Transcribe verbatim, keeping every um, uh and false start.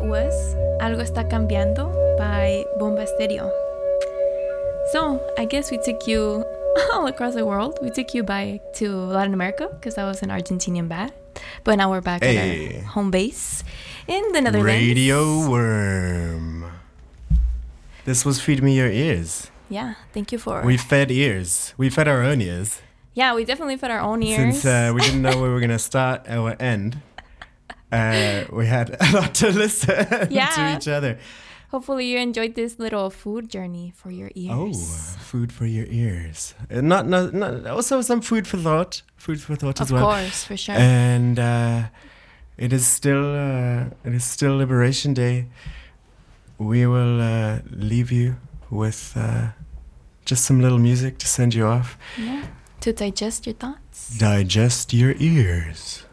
was Algo Está Cambiando by Bomba Estéreo. So I guess we took you all across the world. We took you by to Latin America because that was an Argentinian band. But now we're back hey. at our home base in the Netherlands. Radio Worm. This was Feed Me Your Ears. Yeah, thank you for... We fed ears. We fed our own ears. Yeah, we definitely fed our own ears. Since uh, we didn't know where we were going to start or end, uh, we had a lot to listen yeah. to each other. Hopefully you enjoyed this little food journey for your ears. Oh, food for your ears. Uh, not, not, not, also some food for thought. Food for thought as of well. Of course, for sure. And uh, it is still uh, it is still Liberation Day. We will uh, leave you with uh, just some little music to send you off. Yeah, to digest your thoughts. Digest your ears.